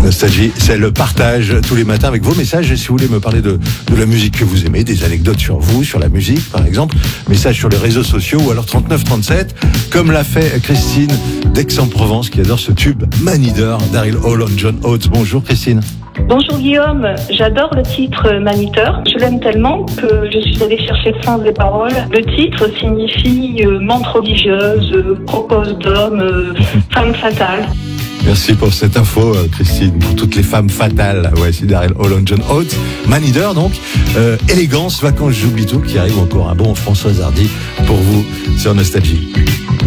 Nostalgie, c'est le partage tous les matins avec vos messages. Et si vous voulez me parler de la musique que vous aimez, des anecdotes sur vous, sur la musique par exemple, message sur les réseaux sociaux ou alors 3937, comme l'a fait Christine d'Aix-en-Provence qui adore ce tube Man Eater, Daryl Hall, John Oates. Bonjour Christine. Bonjour Guillaume, j'adore le titre Man Eater. Je l'aime tellement que je suis allée chercher le sens des paroles. Le titre signifie menthe religieuse, propose d'homme, femme fatale. Merci pour cette info, Christine, pour toutes les femmes fatales. Ouais, c'est Daryl Hall, John Oates, Man Eater donc. Élégance, vacances, j'oublie tout, qui arrive encore un bon François Hardy pour vous sur Nostalgie.